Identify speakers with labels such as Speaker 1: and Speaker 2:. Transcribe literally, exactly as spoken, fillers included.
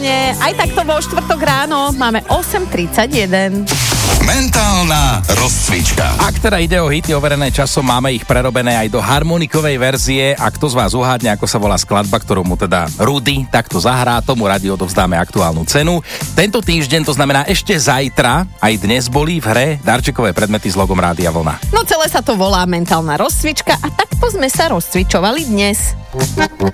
Speaker 1: Aj takto vo štvrtok ráno máme osem tridsaťjeden.
Speaker 2: Mentálna rozcvička.
Speaker 3: Ak teda ide o hity overené časom, máme ich prerobené aj do harmonikovej verzie. A kto z vás uhádne, ako sa volá skladba, ktorú mu teda Rudy takto zahrá, tomu radi odovzdáme aktuálnu cenu. Tento týždeň, to znamená ešte zajtra, aj dnes boli v hre darčekové predmety s logom Rádia Vlna.
Speaker 1: No celé sa to volá mentálna rozcvička a takto sme sa rozcvičovali dnes.